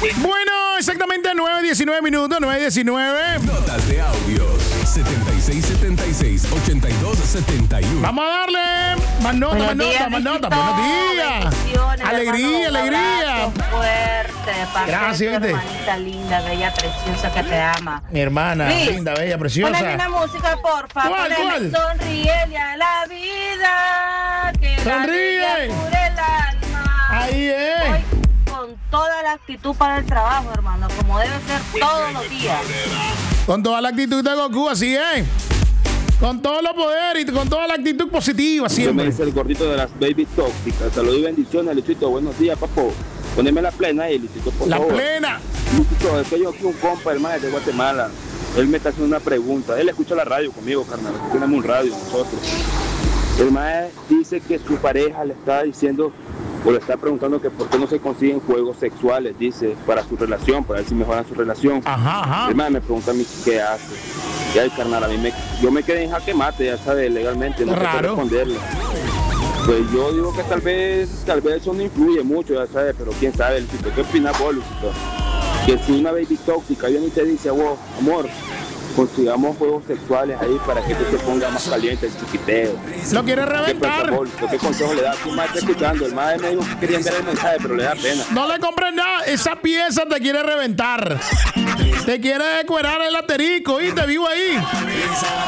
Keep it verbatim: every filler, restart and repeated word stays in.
Bueno, exactamente nueve diecinueve minutos, nueve diecinueve. Notas de audio setenta y seis setenta y seis ochenta y dos setenta y uno. Vamos a darle más nota, más nota, más nota. Buenos días. Alegría, alegría. Fuerte, de parte Gracias, de tu ¿viste? hermanita linda, bella, preciosa que te ama. Mi hermana, Liz, linda, bella, preciosa. Poneme una música, porfa. ¿Cuál, Poneme cuál? Sonríele a la vida. Que la Sonríe. alegría cure el alma. Ahí es. Voy con toda la actitud para el trabajo, hermano, como debe ser todos los días. Con toda la actitud de Goku, así es. Con todos los poderes y con toda la actitud positiva, Yo me siempre. dice el gordito de las baby tóxicas. Saludos y bendiciones, Luisito. Buenos días, papo. Poneme la plena ahí, Luisito, por La favor. plena. Luisito, es que yo aquí un compa, hermano, de Guatemala. Él me está haciendo una pregunta. Él escucha la radio conmigo, carnal. Aquí tenemos un radio nosotros. El mae dice que su pareja le está diciendo o le está preguntando que por qué no se consiguen juegos sexuales, dice, para su relación, para ver si mejoran su relación. Ajá, ajá. El mae me pregunta a mí qué hace. Ya el carnal, a mí me, yo me quedé en jaque mate, ya sabes, legalmente, no sé qué Raro. responderle. Pues yo digo que tal vez, tal vez eso no influye mucho, ya sabes, pero quién sabe, Luisito, ¿qué opinas vos, Luisito? Que si una baby tóxica viene y te dice, vos, amor, consigamos juegos sexuales ahí para que tú te pongas más caliente el chiquiteo. Lo quiere ¿Qué, reventar. piensas, Luisito? ¿Qué consejo le das? Tu madre está escuchando, el madre me dijo que quería enviar el mensaje, pero le da pena. No le compres nada. Esa pieza te quiere reventar. Te quiere decorar el aterico y te vivo ahí.